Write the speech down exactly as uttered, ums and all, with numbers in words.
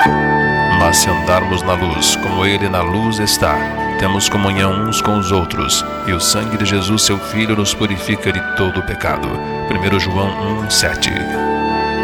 Mas se andarmos na luz, como Ele na luz está, temos comunhão uns com os outros, e o sangue de Jesus, seu Filho, nos purifica de todo o pecado. primeiro João um, sete.